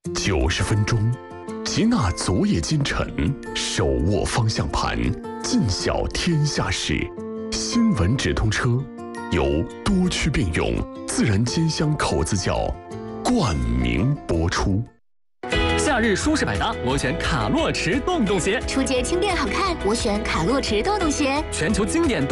90分钟，吉娜昨夜今晨，手握方向盘，尽晓天下事。新闻直通车，由多区并用自然煎香口子窖冠名播出。 夏日舒适百搭，我选卡洛驰洞洞鞋。 初阶轻便好看，我选卡洛驰洞洞鞋。 全球经典